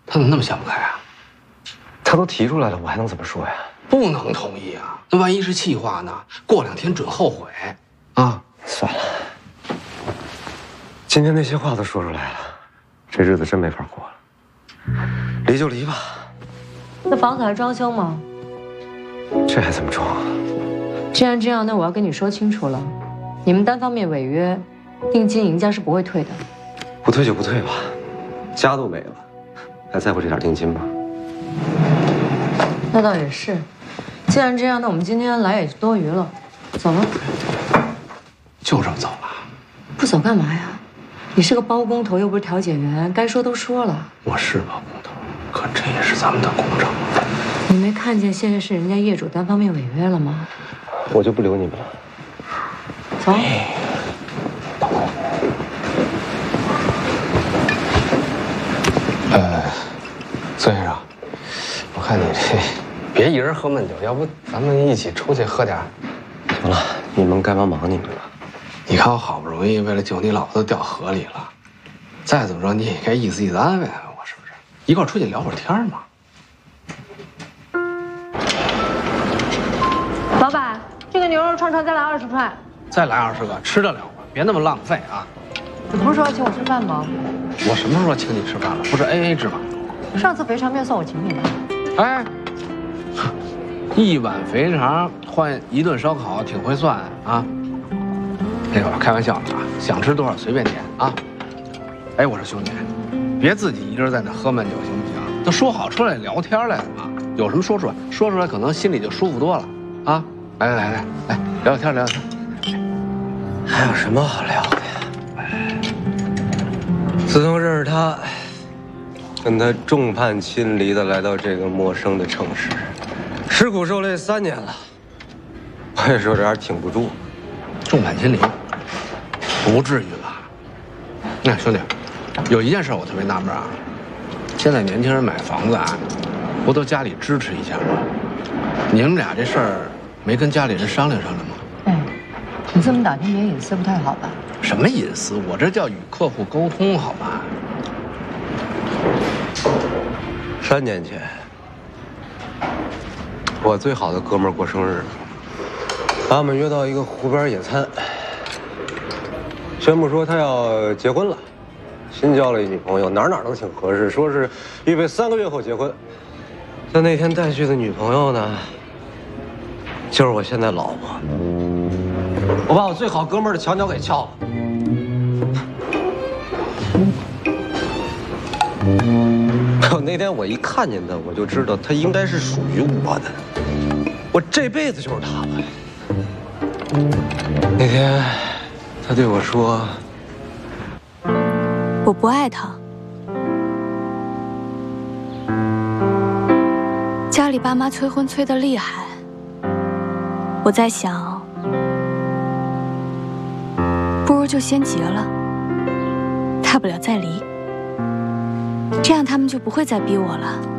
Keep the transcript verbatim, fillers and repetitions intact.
他怎么那么想不开啊？ 他都提出来了，我还能怎么说呀？ 不能同意啊！那万一是气话呢？过两天准后悔啊！ 算了，今天那些话都说出来了，这日子真没法过了。离就离吧。 那房子还装修吗？ 这还怎么装啊？ 既然这样，那我要跟你说清楚了，你们单方面违约，定金赢家是不会退的。 不退就不退吧，家都没了，还在乎这点定金吗？ 那倒也是。既然这样，那我们今天来也是多余了，走了。 就这么走了？ 不走干嘛呀？你是个包工头，又不是调解员，该说都说了。 我是包工头，可这也是咱们的工程。 你没看见现在是人家业主单方面违约了吗？ 我就不留你们了。 走。 呃，孙先生，我看你这别一人喝闷酒，要不咱们一起出去喝点？ 行了，你们该忙忙你们了。 你看我好不容易为了救你老婆掉河里了，再怎么着你也该意思意思安慰安慰我，是不是？一块出去聊会儿天嘛。 老板，这个牛肉串串再来二十块。 再来二十个，吃得了吗？别那么浪费啊！ 你不是说要请我吃饭吗？ 我什么时候请你吃饭了？不是 A A 制吗？ 上次肥肠面算我请你的。 哎，一碗肥肠换一顿烧烤，挺会算啊！哎呦，开玩笑的啊，想吃多少随便点啊！哎，我说兄弟，别自己一人在那喝闷酒行不行？都说好出来聊天来了嘛，有什么说出来，说出来可能心里就舒服多了啊！来来来来来，聊聊天聊聊天。 还有什么好聊的呀？自从认识他，跟他众叛亲离的来到这个陌生的城市，吃苦受累三年了，我也是有点挺不住。 众叛亲离，不至于吧？那兄弟，有一件事我特别纳闷啊，现在年轻人买房子啊，不都家里支持一下吗？你们俩这事儿没跟家里人商量商量吗？ 哎，你这么打听别人隐私不太好吧？ 什么隐私？我这叫与客户沟通，好吧？ 三年前，我最好的哥们儿过生日，把我们约到一个湖边野餐，宣布说他要结婚了，新交了一女朋友，哪儿哪儿都挺合适，说是预备三个月后结婚。但那天带去的女朋友呢，就是我现在老婆。我把我最好哥们儿的墙角给撬了。那天我一看见他，我就知道他应该是属于我的，我这辈子就是他了。那天，他对我说：“ 我不爱他。家里爸妈催婚催得厉害，我在想，不如就先结了，大不了再离。”这样他们就不会再逼我了。